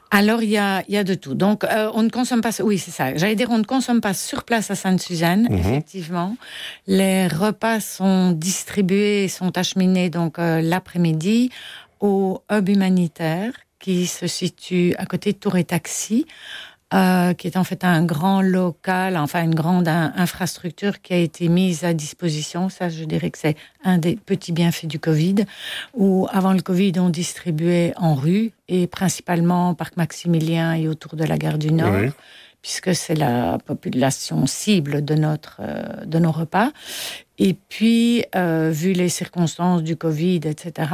Alors, il y a de tout. Donc, on ne consomme pas... Oui, c'est ça. J'allais dire, on ne consomme pas sur place à Sainte-Suzanne, effectivement. Les repas sont distribués, sont acheminés donc l'après-midi au hub humanitaire qui se situe à côté de Tour et Taxi, qui est en fait un grand local, enfin une grande infrastructure qui a été mise à disposition. Ça, je dirais que c'est un des petits bienfaits du Covid, où avant le Covid, on distribuait en rue, et principalement au Parc Maximilien et autour de la gare du Nord, puisque c'est la population cible de nos repas. Et puis, vu les circonstances du Covid, etc.,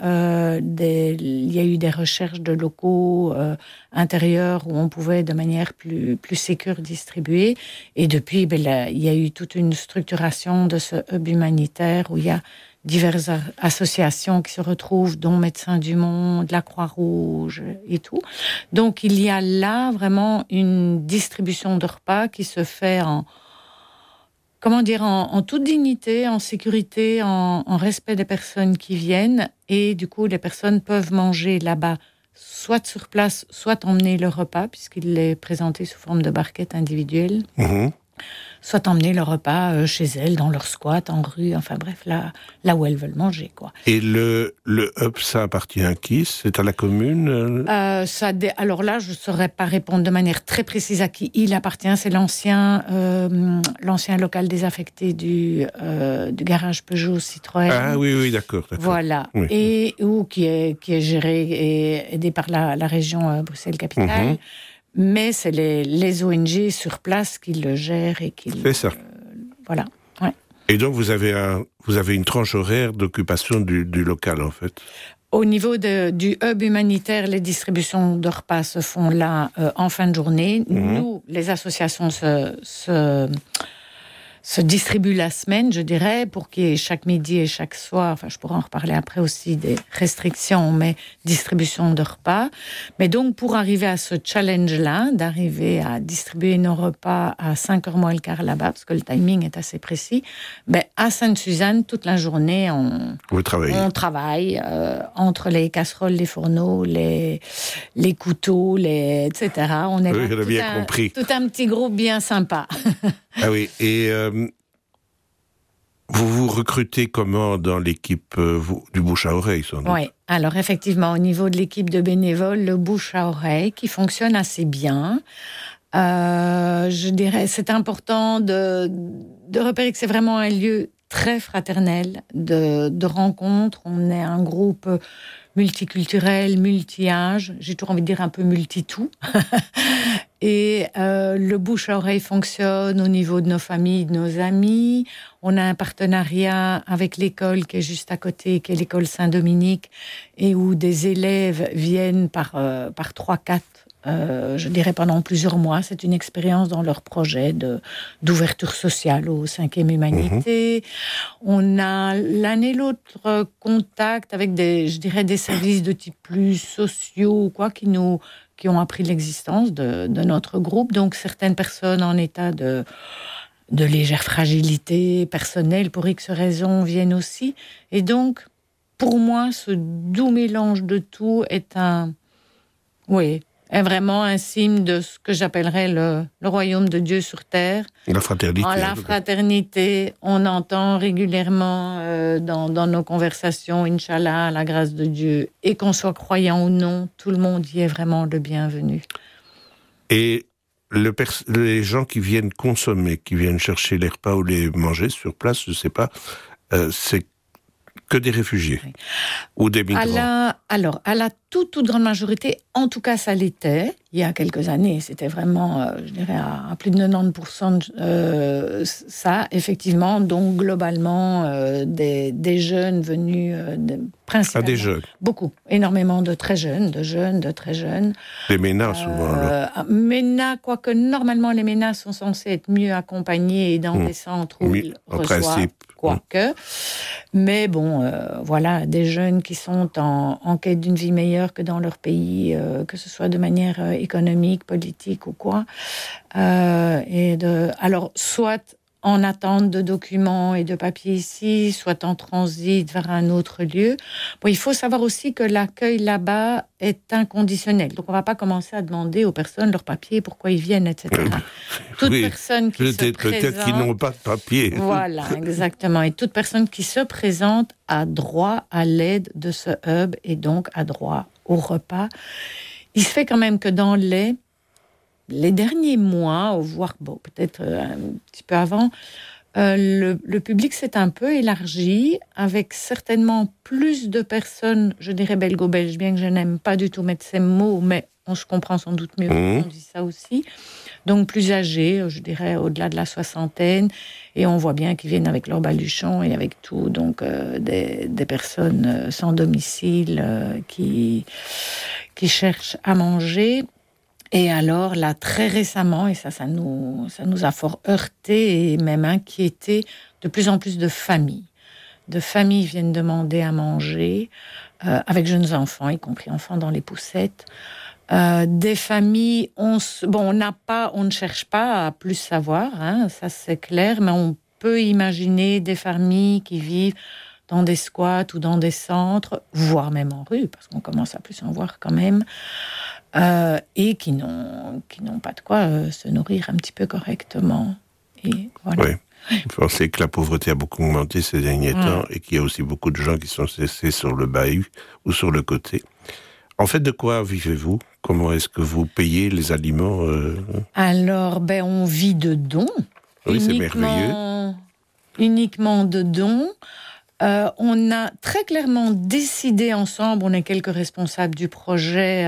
il y a eu des recherches de locaux intérieurs où on pouvait de manière plus sécure distribuer. Et depuis, il y a eu toute une structuration de ce hub humanitaire où il y a diverses associations qui se retrouvent, dont Médecins du Monde, la Croix-Rouge et tout. Donc, il y a là vraiment une distribution de repas qui se fait en toute dignité, en sécurité, en respect des personnes qui viennent. Et du coup, les personnes peuvent manger là-bas, soit sur place, soit emmener le repas, puisqu'il est présenté sous forme de barquette individuelle. Soit emmener le repas chez elles, dans leur squat, en rue, enfin bref, là où elles veulent manger, quoi. Et le hub, ça appartient à qui ? C'est à la commune ? Alors là, je ne saurais pas répondre de manière très précise à qui il appartient. C'est l'ancien local désaffecté du garage Peugeot Citroën. Ah oui, d'accord. Voilà. Oui. Et qui est géré et aidé par la région Bruxelles-Capitale. Mais c'est les ONG sur place qui le gèrent et qui... C'est ça. Voilà. Ouais. Et donc, vous avez une tranche horaire d'occupation du local, en fait. Au niveau du hub humanitaire, les distributions de repas se font là en fin de journée. Nous, les associations se distribuent la semaine, je dirais, pour qu'il y ait chaque midi et chaque soir, enfin je pourrais en reparler après aussi des restrictions, mais distribution de repas. Mais donc pour arriver à ce challenge-là, d'arriver à distribuer nos repas à 5h moins le quart là-bas, parce que le timing est assez précis, à Sainte-Suzanne, toute la journée, on travaille entre les casseroles, les fourneaux, les couteaux, etc. On est tout un petit groupe bien sympa. Ah oui, et vous recrutez comment dans l'équipe du bouche à oreille, sans doute ? Oui, alors effectivement, au niveau de l'équipe de bénévoles, le bouche à oreille qui fonctionne assez bien. Je dirais, c'est important de repérer que c'est vraiment un lieu très fraternel de rencontres. On est un groupe multiculturel, multi-âge, j'ai toujours envie de dire un peu multi-tout. Et le bouche à oreille fonctionne au niveau de nos familles, de nos amis. On a un partenariat avec l'école qui est juste à côté, qui est l'école Saint-Dominique, et où des élèves viennent par 3-4, je dirais pendant plusieurs mois. C'est une expérience dans leur projet d'ouverture sociale au 5e Humanité. On a l'un et l'autre contact avec des services de type plus sociaux, quoi, qui ont appris l'existence de notre groupe. Donc, certaines personnes en état de légère fragilité personnelle, pour X raisons, viennent aussi. Et donc, pour moi, ce doux mélange de tout est vraiment un signe de ce que j'appellerais le royaume de Dieu sur terre. La fraternité. La fraternité, on entend régulièrement dans nos conversations, Inch'Allah, à la grâce de Dieu, et qu'on soit croyant ou non, tout le monde y est vraiment le bienvenu. Et les gens qui viennent consommer, qui viennent chercher les repas ou les manger sur place, je ne sais pas, c'est que des réfugiés ou des migrants. À la toute grande majorité, en tout cas ça l'était, il y a quelques années, c'était vraiment, je dirais, à plus de 90%, ça, effectivement, donc globalement, des jeunes venus, principalement. Des jeunes. Beaucoup, énormément de très jeunes, de très jeunes. Les MENA, souvent, alors. MENA, quoique normalement les MENA sont censés être mieux accompagnés et dans des centres où ils reçoivent, principe. Quoique. Mais bon, voilà, des jeunes qui sont en quête d'une vie meilleure que dans leur pays, que ce soit de manière économique, politique ou quoi. Alors, soit en attente de documents et de papiers ici, soit en transit vers un autre lieu. Bon, il faut savoir aussi que l'accueil là-bas est inconditionnel. Donc, on ne va pas commencer à demander aux personnes leurs papiers, pourquoi ils viennent, etc. Toute personne qui se présente... Peut-être qu'ils n'ont pas de papier. Voilà, exactement. Et toute personne qui se présente a droit à l'aide de ce hub et donc a droit au repas. Il se fait quand même que dans les derniers mois, voire peut-être un petit peu avant, le public s'est un peu élargi, avec certainement plus de personnes, je dirais belgo-belges, bien que je n'aime pas du tout mettre ces mots, mais on se comprend sans doute mieux quand on dit ça aussi. Donc plus âgés, je dirais au-delà de la soixantaine, et on voit bien qu'ils viennent avec leur baluchon et avec tout, donc des personnes sans domicile qui cherchent à manger. Et alors, là, très récemment, et ça nous a fort heurté et même inquiété, de plus en plus de familles. De familles viennent demander à manger, avec jeunes enfants, y compris enfants dans les poussettes. Des familles, on ne cherche pas à plus savoir, ça c'est clair, mais on peut imaginer des familles qui vivent dans des squats ou dans des centres, voire même en rue, parce qu'on commence à plus en voir quand même, et qui n'ont pas de quoi se nourrir un petit peu correctement. Et voilà. Oui. Vous pensez que la pauvreté a beaucoup augmenté ces derniers temps et qu'il y a aussi beaucoup de gens qui sont laissés sur le bahut ou sur le côté. En fait, de quoi vivez-vous ? Comment est-ce que vous payez les aliments Alors, on vit de dons. Oui, c'est merveilleux. Uniquement de dons. On a très clairement décidé ensemble, on est quelques responsables du projet,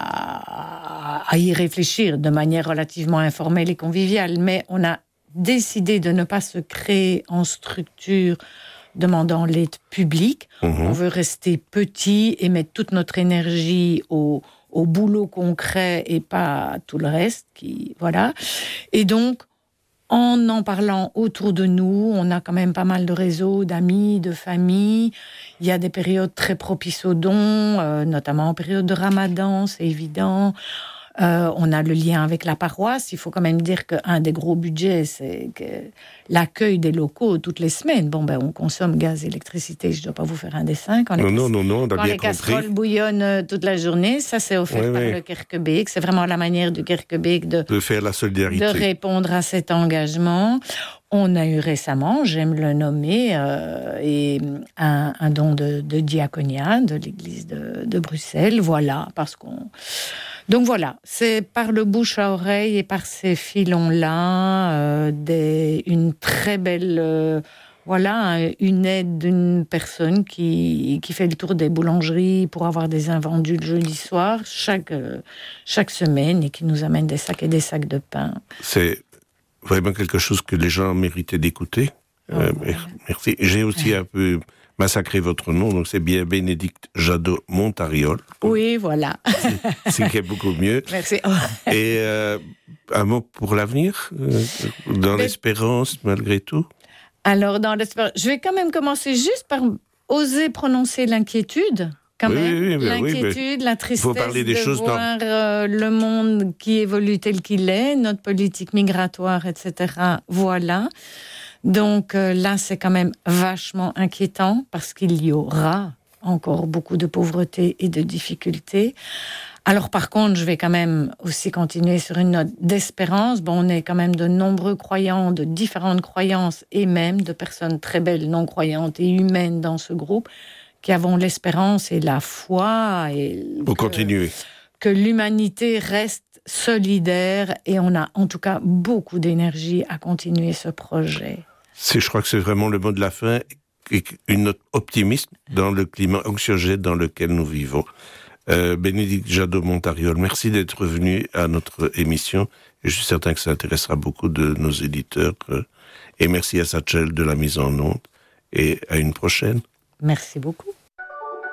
à y réfléchir de manière relativement informelle et conviviale, mais on a décidé de ne pas se créer en structure demandant l'aide publique. On veut rester petit et mettre toute notre énergie au boulot concret et pas tout le reste. Voilà. Et donc, en parlant autour de nous, on a quand même pas mal de réseaux, d'amis, de familles. Il y a des périodes très propices aux dons, notamment en période de Ramadan, c'est évident. On a le lien avec la paroisse. Il faut quand même dire qu'un des gros budgets, c'est que l'accueil des locaux toutes les semaines. On consomme gaz et électricité. Je ne dois pas vous faire un dessin. Quand non, on a quand bien les compris. Casseroles bouillonnent toute la journée, ça c'est offert par le Kerkebeek. C'est vraiment la manière du Kerkebeek de faire la solidarité, de répondre à cet engagement. On a eu récemment, j'aime le nommer, un don de diaconia de l'église de Bruxelles. Voilà, parce qu'on... Donc voilà, c'est par le bouche à oreille et par ces filons-là, une très belle... une aide d'une personne qui fait le tour des boulangeries pour avoir des invendus le jeudi soir, chaque semaine, et qui nous amène des sacs et des sacs de pain. C'est vraiment quelque chose que les gens méritaient d'écouter. Merci. J'ai aussi un peu massacré votre nom, donc c'est bien Bénédicte Jadot-Montariol. Oui, voilà. C'est beaucoup mieux. Merci. Et un mot pour l'avenir, dans l'espérance malgré tout. Alors, dans l'espérance, je vais quand même commencer juste par oser prononcer l'inquiétude. Quand même. L'inquiétude, la tristesse de voir le monde qui évolue tel qu'il est, notre politique migratoire, etc. Voilà. Donc là, c'est quand même vachement inquiétant parce qu'il y aura encore beaucoup de pauvreté et de difficultés. Alors par contre, je vais quand même aussi continuer sur une note d'espérance. On est quand même de nombreux croyants, de différentes croyances et même de personnes très belles, non-croyantes et humaines dans ce groupe, qui avons l'espérance et la foi pour continuer. Que l'humanité reste solidaire et on a en tout cas beaucoup d'énergie à continuer ce projet. Je crois que c'est vraiment le mot de la fin, et une note optimiste dans le climat anxiogène dans lequel nous vivons. Bénédicte Jadot-Montariol, merci d'être venu à notre émission. Et je suis certain que ça intéressera beaucoup de nos éditeurs. Et merci à Satchel de la mise en onde. Et à une prochaine. Merci beaucoup.